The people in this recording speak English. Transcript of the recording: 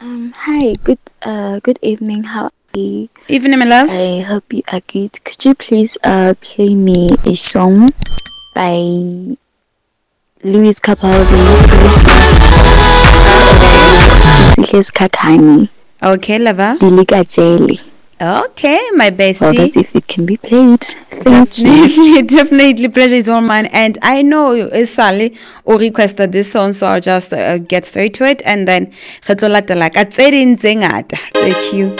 Hi, good evening. How are you? Evening, my love. I hope you are good. Could you please play me a song by Louis Capaldi, Versus Spesiles Kakani, Okay, lover. Dilika Jeli? Okay, my Well, bestie. that's if it can be played. Thank you. Definitely, pleasure is all mine. And I know Sally or requested this song, so I'll just get straight to it and then like thank you.